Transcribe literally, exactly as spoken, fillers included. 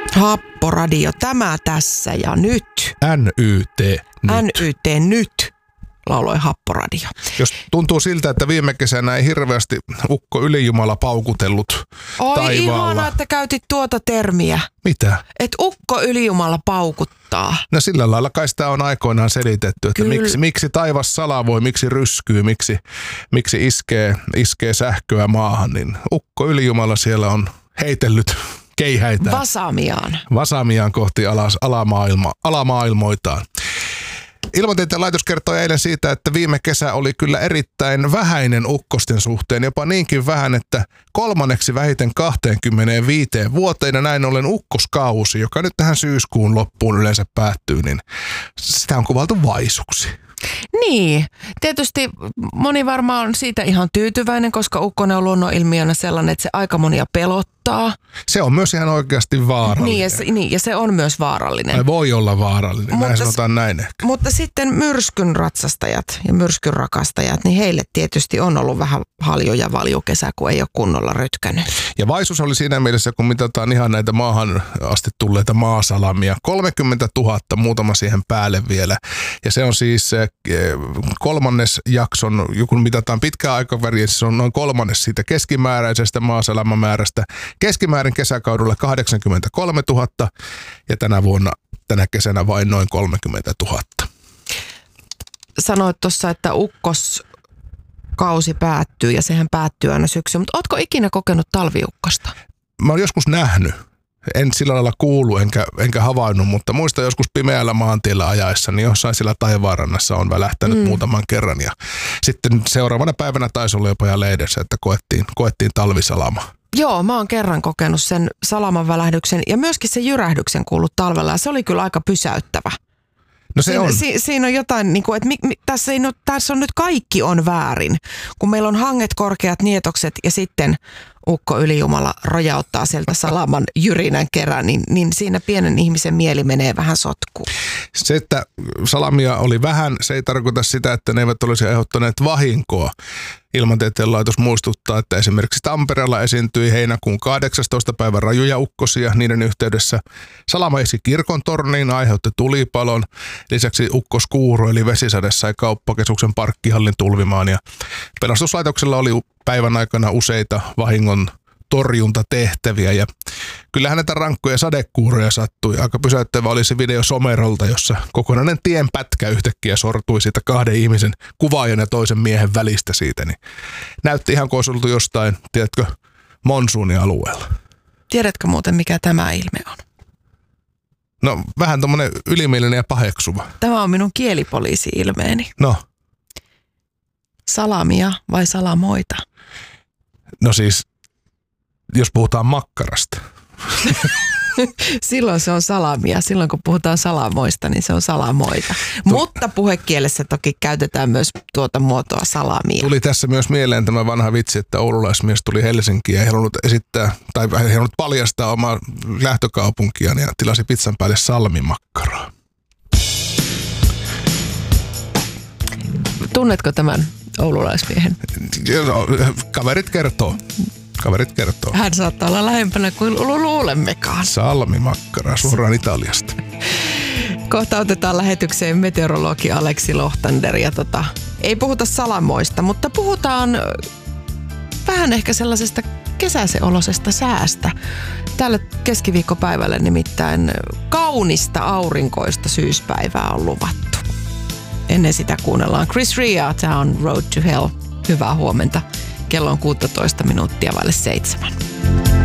Happoradio, tämä tässä ja nyt. N Y T nyt. N Y T nyt, lauloi Happoradio. Jos tuntuu siltä, että viime kesänä ei hirveästi ukko ylijumala paukutellut Oi, taivaalla. ihana, että käytit tuota termiä. Mitä? Et ukko ylijumala paukuttaa. No sillä lailla kai sitä on aikoinaan selitetty, että miksi, miksi taivas salavoi, miksi ryskyy, miksi, miksi iskee, iskee sähköä maahan, niin ukko ylijumala siellä on heitellyt keihäitä. Vasamiaan. Vasamiaan kohti alas, alamaailma, alamaailmoitaan. Ilmatieteen laitos kertoi eilen siitä, että viime kesä oli kyllä erittäin vähäinen ukkosten suhteen, jopa niinkin vähän, että kolmanneksi vähiten kaksikymmentäviisi vuoteen, ja näin ollen ukkoskausi, joka nyt tähän syyskuun loppuun yleensä päättyy, niin sitä on kuvailtu vaisuksi. Niin, tietysti moni varmaan on siitä ihan tyytyväinen, koska ukkonen on luonnonilmiönä sellainen, että se aika monia pelottaa. Se on myös ihan oikeasti vaarallinen. Niin ja se, niin, ja se on myös vaarallinen. Tai voi olla vaarallinen, mutta, näin sanotaan näin ehkä. Mutta sitten myrskyn ratsastajat ja myrskyn rakastajat, niin heille tietysti on ollut vähän haljo ja valju kesä, kun ei ole kunnolla rytkänyt. Ja vaisuus oli siinä mielessä, kun mitataan ihan näitä maahan asti tulleita maasalamia. kolmekymmentätuhatta, muutama siihen päälle vielä. Ja se on siis kolmannes jakson, kun mitataan pitkää aikaväriä, se on noin kolmannes siitä keskimääräisestä maasalamamäärästä. Keskimäärin kesäkaudella kahdeksankymmentäkolmetuhatta ja tänä vuonna, tänä kesänä vain noin kolmekymmentätuhatta. Sanoit tuossa, että ukkoskausi päättyy ja sehän päättyy aina syksyyn, mutta ootko ikinä kokenut talviukkosta? Mä oon joskus nähnyt. En sillä lailla kuulu enkä, enkä havainnut, mutta muista joskus pimeällä maantiellä ajaessa, niin jossain siellä taivaanrannassa on välähtänyt mm. muutaman kerran. Ja sitten seuraavana päivänä taisi olla jopa jälleen edessä, että koettiin, koettiin talvisalama. Joo, mä oon kerran kokenut sen salaman välähdyksen ja myöskin sen jyrähdyksen kuullut talvella ja se oli kyllä aika pysäyttävä. No se siinä, on. Si, siinä on jotain, niin kuin, että mi, mi, tässä, ei, no, tässä on nyt kaikki on väärin, kun meillä on hanget, korkeat nietokset ja sitten ukko ylijumala rojauttaa sieltä salaman jyrinän kerran, niin, niin siinä pienen ihmisen mieli menee vähän sotkuun. Se, että salamia oli vähän, se ei tarkoita sitä, että ne eivät olisi aiheuttaneet vahinkoa. Ilmatieteen laitos muistuttaa, että esimerkiksi Tampereella esiintyi heinäkuun kahdeksastoista päivän rajuja ukkosia. Niiden yhteydessä salama esi kirkon torniin, aiheutti tulipalon. Lisäksi ukkoskuuro eli vesisade sai kauppakeskuksen parkkihallin tulvimaan. Ja pelastuslaitoksella oli päivän aikana useita vahingon torjuntatehtäviä. Ja kyllähän näitä rankkoja sadekuuroja sattui. Aika pysäyttävä oli se video Somerolta, jossa kokonainen tienpätkä yhtäkkiä sortui siitä kahden ihmisen kuvaajan ja toisen miehen välistä siitä. Niin näytti ihan kuin olisi oltu jostain, tiedätkö, monsuunialueella. Tiedätkö muuten, mikä tämä ilme on? No vähän tommonen ylimielinen ja paheksuva. Tämä on minun kielipoliisi-ilmeeni. No? Salamia vai salamoita? No siis, jos puhutaan makkarasta. Silloin se on salamia. Silloin kun puhutaan salamoista, niin se on salamoita. Tu- Mutta puhekielessä toki käytetään myös tuota muotoa salamia. Tuli tässä myös mieleen tämä vanha vitsi, että oululaismies tuli Helsinkiin ja ei halunnut esittää, tai ei halunnut paljastaa omaa lähtökaupunkiaan ja tilasi pizzan päälle salmimakkaraa. Tunnetko tämän oululaismiehen? Kaverit kertoo. Kaverit kertoo. Hän saattaa olla lähempänä kuin luulemmekaan. Salmimakkara suoraan Italiasta. Kohta otetaan lähetykseen meteorologi Aleksi Lohtander. Ja tota, ei puhuta salamoista, mutta puhutaan vähän ehkä sellaisesta kesäisenolosesta säästä. Tällä keskiviikkopäivällä nimittäin kaunista aurinkoista syyspäivää on luvattu. Ennen sitä kuunnellaan Chris Rea, tämä on Road to Hell. Hyvää huomenta. Kello on kuusitoista minuuttia vaille seitsemän.